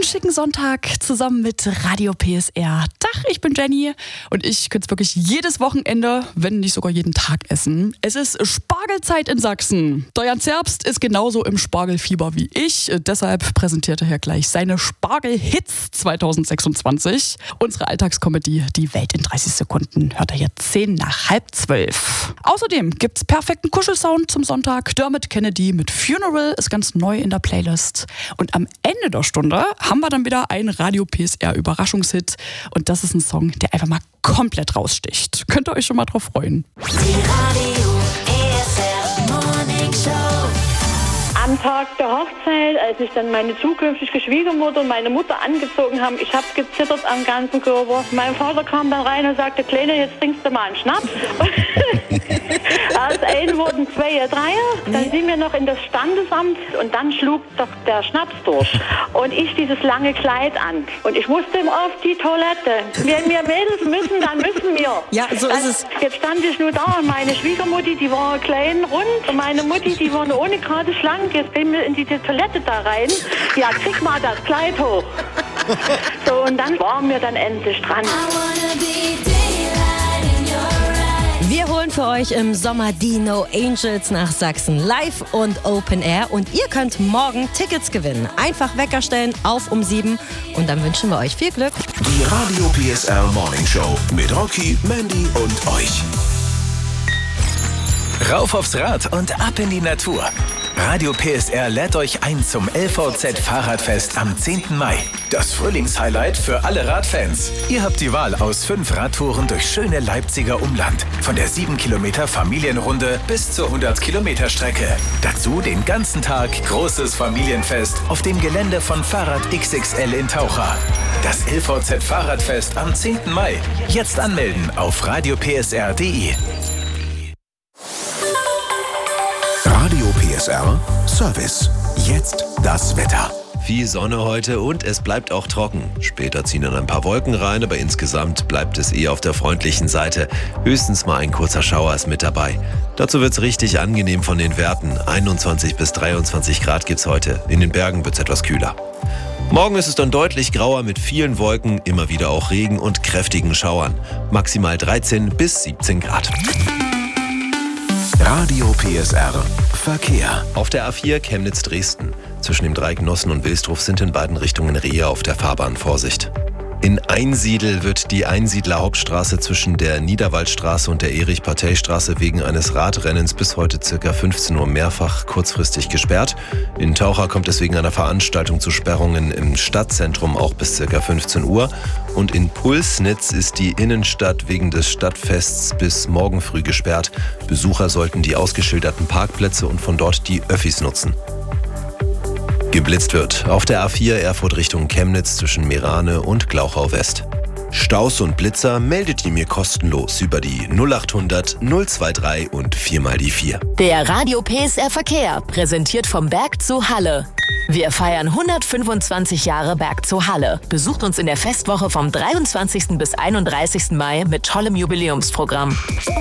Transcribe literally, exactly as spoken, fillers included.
schicken Sonntag zusammen mit Radio P S R. Tag, ich bin Jenny und ich könnte es wirklich jedes Wochenende, wenn nicht sogar jeden Tag essen. Es ist Spargelzeit in Sachsen. Dejan Zerbst ist genauso im Spargelfieber wie ich. Deshalb präsentiert er hier gleich seine Spargel-Hits zweitausendsechsundzwanzig. Unsere Alltagskomödie Die Welt in dreißig Sekunden hört er hier zehn nach halb zwölf. Außerdem gibt's perfekten Kuschelsound zum Sonntag. Dermot Kennedy mit Funeral ist ganz neu in der Playlist. Und am Ende der Stunde haben wir dann wieder einen Radio P S R Überraschungshit. Und das ist ein Song, der einfach mal komplett raussticht. Könnt ihr euch schon mal drauf freuen. Die Radio P S R Morning Show. Am Tag der Hochzeit, als ich dann meine zukünftige Schwiegermutter und meine Mutter angezogen haben, ich habe gezittert am ganzen Körper. Mein Vater kam dann rein und sagte, Kleine, jetzt trinkst du mal einen Schnaps. Aus einem wurden zwei, drei. Dann sind wir noch in das Standesamt und dann schlug doch der Schnaps durch. Und ich dieses lange Kleid an. Und ich musste auf die Toilette. Wenn wir Mädels müssen, dann müssen wir. Ja, so ist also, es. Jetzt stand ich nur da und meine Schwiegermutti, die war klein, rund. Und meine Mutti, die war nur ohne gerade schlank. Jetzt bin ich in die Toilette da rein. Ja, krieg mal das Kleid hoch. So, und dann waren wir dann endlich dran. Wir holen für euch im Sommer die No Angels nach Sachsen live und Open Air und ihr könnt morgen Tickets gewinnen. Einfach Wecker stellen auf um sieben und dann wünschen wir euch viel Glück. Die Radio P S R Morning Show mit Rocky, Mandy und euch. Rauf aufs Rad und ab in die Natur. Radio P S R lädt euch ein zum L V Z-Fahrradfest am zehnten Mai. Das Frühlingshighlight für alle Radfans. Ihr habt die Wahl aus fünf Radtouren durch schöne Leipziger Umland. Von der sieben Kilometer Familienrunde bis zur hundert Kilometer Strecke. Dazu den ganzen Tag großes Familienfest auf dem Gelände von Fahrrad X X L in Taucha. Das L V Z-Fahrradfest am zehnten Mai. Jetzt anmelden auf radio p s r punkt d e. Radio P S R Service. Jetzt das Wetter. Viel Sonne heute und es bleibt auch trocken. Später ziehen dann ein paar Wolken rein, aber insgesamt bleibt es eher auf der freundlichen Seite. Höchstens mal ein kurzer Schauer ist mit dabei. Dazu wird's richtig angenehm von den Werten. einundzwanzig bis dreiundzwanzig Grad gibt's heute. In den Bergen wird's etwas kühler. Morgen ist es dann deutlich grauer mit vielen Wolken, immer wieder auch Regen und kräftigen Schauern. Maximal dreizehn bis siebzehn Grad. Radio P S R Verkehr. Auf der A vier Chemnitz-Dresden. Zwischen dem Dreieck Nossen und Wilsdruf sind in beiden Richtungen Rehe auf der Fahrbahn. Vorsicht. In Einsiedl wird die Einsiedler-Hauptstraße zwischen der Niederwaldstraße und der Erich-Partey-Straße wegen eines Radrennens bis heute ca. fünfzehn Uhr mehrfach kurzfristig gesperrt. In Taucha kommt es wegen einer Veranstaltung zu Sperrungen im Stadtzentrum auch bis ca. fünfzehn Uhr. Und in Pulsnitz ist die Innenstadt wegen des Stadtfests bis morgen früh gesperrt. Besucher sollten die ausgeschilderten Parkplätze und von dort die Öffis nutzen. Geblitzt wird auf der A vier Erfurt Richtung Chemnitz zwischen Meerane und Glauchau West. Staus und Blitzer meldet ihr mir kostenlos über die null achthundert null dreiundzwanzig und viermal die vier. Der Radio P S R Verkehr, präsentiert vom Berg zu Halle. Wir feiern hundertfünfundzwanzig Jahre Berg zu Halle. Besucht uns in der Festwoche vom dreiundzwanzigsten bis einunddreißigsten Mai mit tollem Jubiläumsprogramm.